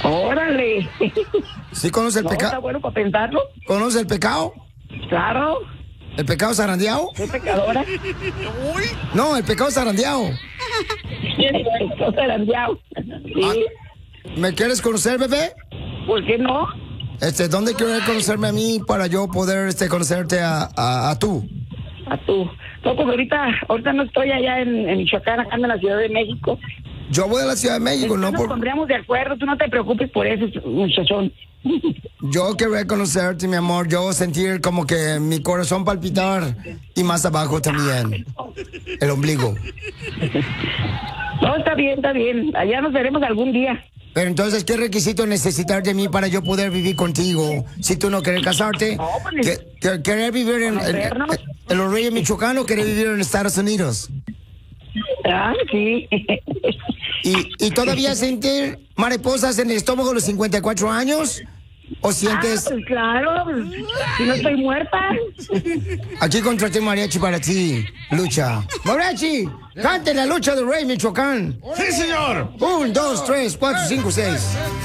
Órale. ¿Sí conoce el No, pecado? está bueno para pensarlo. ¿Conoce el pecado? Claro. ¿El pecado zarandeado? Soy pecadora. No, el pecado zarandeado. Estoy zarandeado. Sí. ¿Me quieres conocer, bebé? ¿Por qué no? ¿Dónde quieres conocerme a mí para yo poder conocerte a tú? A tú. No, pues ahorita no estoy allá en Michoacán, acá en la Ciudad de México. Yo voy a la Ciudad de México, no Nos por... pondríamos de acuerdo, tú no te preocupes por eso, muchachón. Yo quería conocerte, mi amor, yo sentir como que mi corazón palpitar y más abajo también, el ombligo. No, está bien, allá nos veremos algún día. Pero entonces, ¿qué requisito necesitar de mí para yo poder vivir contigo? Si tú no quieres casarte, No, pues, ¿querer vivir en los Reyes Michoacán o querer vivir en Estados Unidos? Ah, sí. ¿Y todavía sentir mariposas en el estómago a los 54 años? ¿O sientes...? Pues claro, pues, si no estoy muerta. Aquí contraté mariachi para ti, Lucha. ¡Mariachi! ¡Cante la lucha del Rey Michoacán! ¡Sí, señor! 1, 2, 3, 4, 5, 6.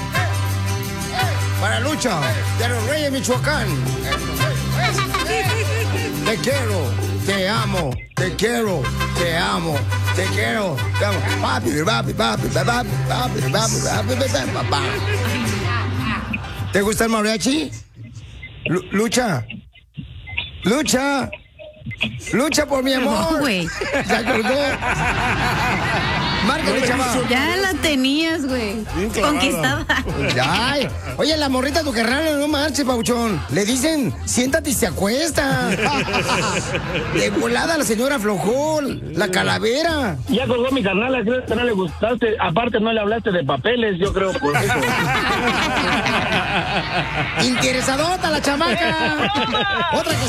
Para Lucha de los Reyes Michoacán. Te quiero, te amo, te quiero, te amo, te quiero, te amo. Papi, papi, papi, papi, papi, papi, papi, papá. ¿Te gusta el mariachi? Lucha. Lucha. Lucha por mi amor. No, güey. Ya colgó. Márcale, chaval. Ya la tenías, güey. Conquistada. Ay, oye, la morrita tu carnal, no marches, pauchón. Le dicen, siéntate y se acuesta. De volada la señora aflojó, la calavera. Ya colgó mi carnal, creo que no le gustaste. Aparte no le hablaste de papeles, yo creo por eso. Interesadota la chamaca. Otra que